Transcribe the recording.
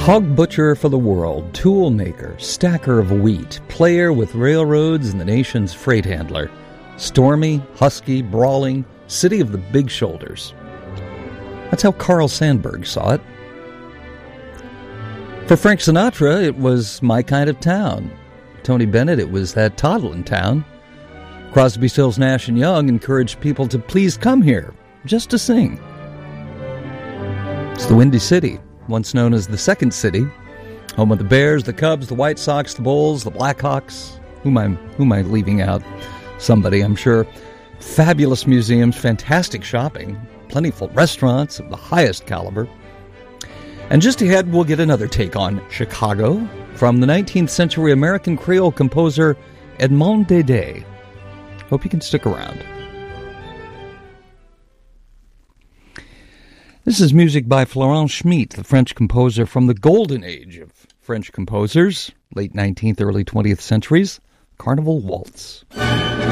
Hog butcher for the world, tool maker, stacker of wheat, player with railroads and the nation's freight handler. Stormy, husky, brawling, city of the big shoulders. That's how Carl Sandburg saw it. For Frank Sinatra, it was my kind of town. Tony Bennett, it was that toddling town. Crosby, Stills, Nash & Young encouraged people to please come here, just to sing. It's the Windy City, once known as the Second City, home of the Bears, the Cubs, the White Sox, the Bulls, the Blackhawks. Who am I leaving out? Somebody, I'm sure. Fabulous museums, fantastic shopping, plentiful restaurants of the highest caliber. And just ahead, we'll get another take on Chicago from the 19th century American Creole composer Edmond Dédé. Hope you can stick around. This is music by Florent Schmitt, the French composer from the golden age of French composers, late 19th, early 20th centuries, Carnival Waltz.